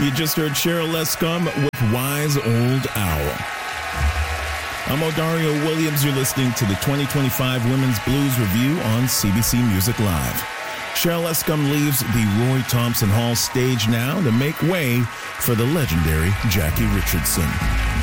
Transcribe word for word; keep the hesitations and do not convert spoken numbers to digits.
You just heard Cheryl Lescombe with Wise Old Owl. I'm Odario Williams. You're listening to the twenty twenty-five Women's Blues Review on C B C Music Live. Cheryl Lescombe leaves the Roy Thompson Hall stage now to make way for the legendary Jackie Richardson.